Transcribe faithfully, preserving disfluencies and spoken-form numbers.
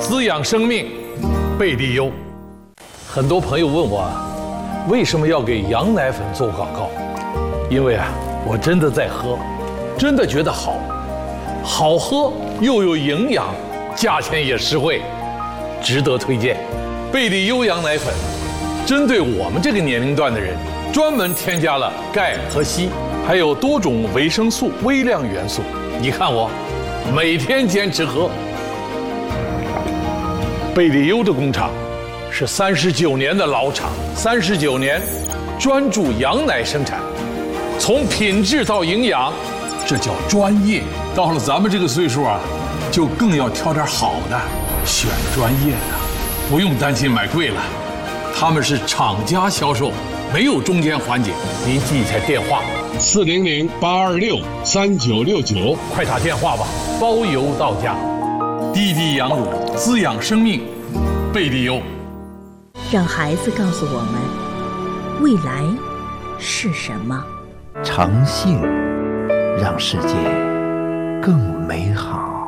滋养生命，贝利优。很多朋友问我，为什么要给羊奶粉做广告？因为啊，我真的在喝，真的觉得好，好喝又有营养，价钱也实惠，值得推荐。贝利优羊奶粉，针对我们这个年龄段的人，专门添加了钙和硒，还有多种维生素、微量元素。你看我，每天坚持喝。贝利优的工厂是三十九年的老厂，三十九年专注羊奶生产，从品质到营养，这叫专业。到了咱们这个岁数啊，就更要挑点好的，选专业的，不用担心买贵了。他们是厂家销售，没有中间环节。您记一下电话： 四零零八二六三九六九， 快打电话吧，包邮到家。滴滴羊乳滋养生命，贝利优。 让孩子告诉我们，未来是什么？ 诚信让世界更美好。